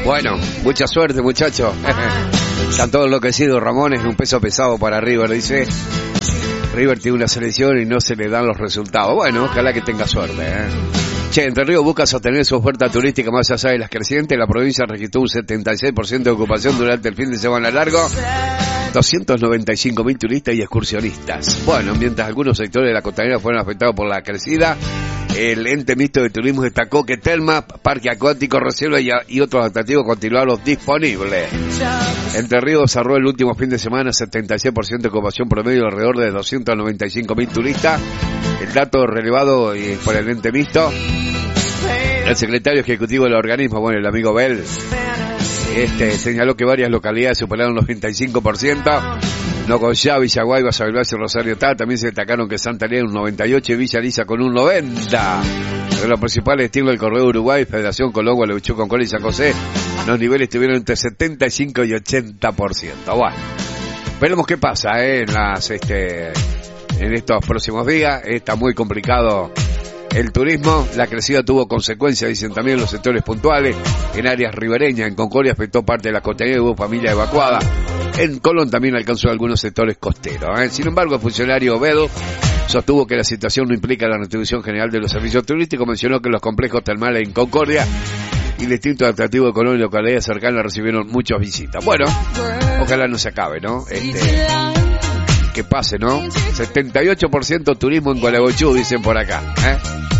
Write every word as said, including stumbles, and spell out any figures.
Bueno, mucha suerte, muchachos. Están todos enloquecidos. Ramón es un peso pesado para River, dice. River tiene una selección y no se le dan los resultados. Bueno, ojalá que tenga suerte, ¿eh? Che, Entre Ríos busca sostener su oferta turística más allá de las crecientes. La provincia registró un setenta y seis por ciento de ocupación durante el fin de semana largo. doscientos noventa y cinco mil turistas y excursionistas. Bueno, mientras algunos sectores de la costanera fueron afectados por la crecida, el ente mixto de turismo destacó que Telma, Parque Acuático, Reserva y, y otros atractivos continuaron disponibles. Entre Ríos cerró el último fin de semana setenta y seis por ciento de ocupación promedio, alrededor de doscientos noventa y cinco mil turistas. El dato relevado por el ente mixto. El secretario ejecutivo del organismo, bueno, el amigo Bell, este señaló que varias localidades superaron los noventa y cinco por ciento. Nogoyá, Villaguay, Basavilbaso y Rosario Tal. También se destacaron que Santa Elena un noventa y ocho y Villa Lisa con un noventa. De los principales destinos del Correo Uruguay, Federación Colón, Gualeguaychú, Concordia y San José, los niveles estuvieron entre setenta y cinco y ochenta por ciento. Bueno, veremos qué pasa, ¿eh? en las este en estos próximos días. Está muy complicado el turismo. La crecida tuvo consecuencias, dicen también, los sectores puntuales. En áreas ribereñas, en Concordia afectó parte de la costanera y hubo familias evacuadas. En Colón también alcanzó algunos sectores costeros, ¿eh? Sin embargo, el funcionario Obedo sostuvo que la situación no implica la retribución general de los servicios turísticos. Mencionó que los complejos termales en Concordia y distintos atractivos de Colón y localidades cercanas recibieron muchas visitas. Bueno, ojalá no se acabe, ¿no? Este, que pase, ¿no? setenta y ocho por ciento turismo en Gualeguaychú, dicen por acá, ¿eh?